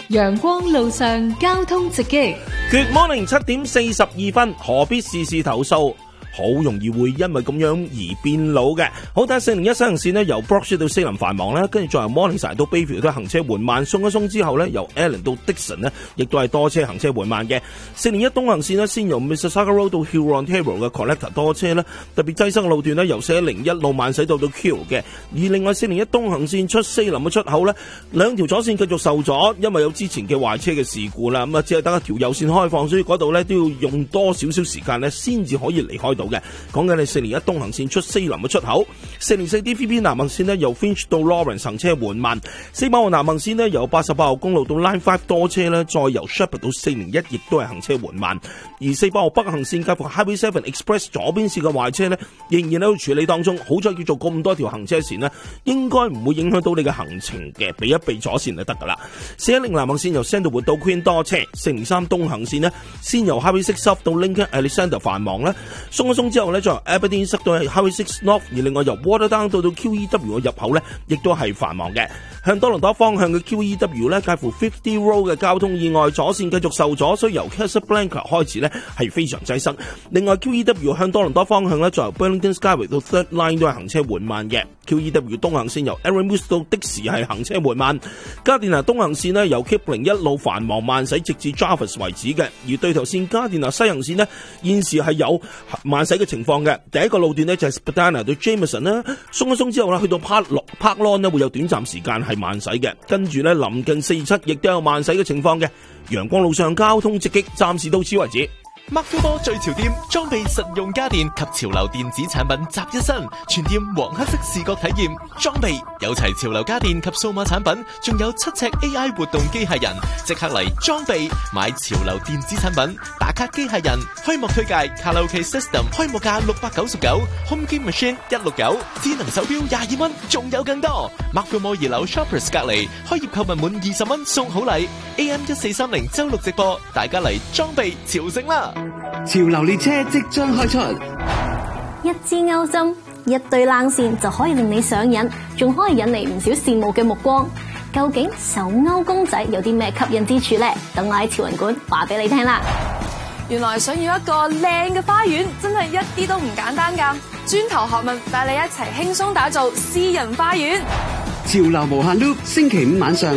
陽光路上交通直擊。 Good morning， 7點42分，何必事事投訴？好容易會因為咁樣而變老嘅。好睇401西行線呢，由 Brook Street 到西林繁忙啦，跟住再由 Morningside 到 Bayview 都行車緩慢，鬆一鬆之後呢，由 Allen 到 Dixon 呢，亦都係多車行車緩慢嘅。401東行線呢，先由 Mississauga Road 到 Hurontario 嘅 Collector 多車啦，特別擠塞嘅路段呢，由401路慢駛到 Keele 嘅。而另外401東行線出西林嘅出口呢，兩條左線繼續受阻，因為有之前嘅壞車嘅事故啦，咁啊只係得一條右線開放，所以嗰度呢都要用多少少時間呢先至可以離開到嘅。講緊係401東行線出西林嘅出口，404 DVP 南行線呢，由 Finch 到 Lawrence 行車緩慢，4號南行線呢，由88號公路到 Line 5多車呢，再由 Shepherd 到401亦都係行車緩慢，而4號北行線介乎 Highway 7 Express 左邊線嘅壞車呢，仍然喺度處理當中，好在叫做咁多條行車線呢，應該唔會影響到你嘅行程嘅，避一避左線就得噶啦。410南行線由 Sandalwood 到 Queen 多車，403東行線呢，先由 Highway 6 South 到 Lincoln Alexander 繁忙啦，鬆一鬆之後呢，再由 Aberdeen 塞到 Highway 6 North， 而另外由 Waterdown 到 QEW 嘅入口呢，亦都係繁忙嘅。向多倫多方向嘅 QEW 呢，介乎 50 Road 嘅交通意外，左線繼續受阻，所以由 Casablanca 開始呢係非常擠塞。另外 QEW 向多倫多方向呢，再由 Burlington Skyway 到 Third Line 都係行車緩慢嘅。QEW 東行線由 Arrowmouth 到的士係行車緩慢。加電拿東行線呢，由 Kipling 一路繁忙慢駛直至 Jarvis 為止嘅。而對頭線加電拿西行線呢，現時係有慢駛嘅情況嘅。第一個路段呢，就係 Spadina 到 Jameson 啦，鬆一鬆之後呢，去到 Park Lawn 呢會有短暫時間係慢駛嘅。跟住呢，臨近427亦都有慢駛嘅情況嘅。陽光路上交通直擊，暫時到此為止。 McVillemore 最潮店，裝備實用家電及潮流電子產品集一身，全店黃黑色視覺體驗，裝備有齊潮流家電及數碼產品，仲有7尺 AI 活動機械人，即刻嚟裝備買潮流電子產品，打卡機械人，開幕推介卡拉 OK System 開幕價699 ，Home Game Machine 169，智能手錶22蚊，仲有更多。McVillemore 2樓 Shoppers 隔離，開業購物滿20蚊送好禮。AM 1430周6直播，大家嚟裝備朝聖啦！ 潮流列車即將開出， 一支鈎針，一對冷線就可以令你上癮，仲可以引嚟唔少羨慕嘅目光。究竟手鈎公仔有啲咩吸引之處呢？等我喺潮人館話俾你聽啦。 原來想要一個靚嘅花園，真係一啲都唔簡單㗎。磚頭學問帶你一齊輕鬆打造私人花園。 潮流無限 loop，星期5晚上